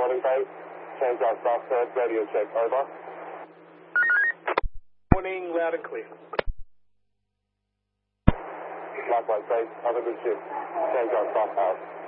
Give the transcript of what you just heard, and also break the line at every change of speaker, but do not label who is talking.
morning, base. Change our staff third, radio check, over.
Morning, loud and clear.
Likewise, base. Have a good shift. Change our staff out.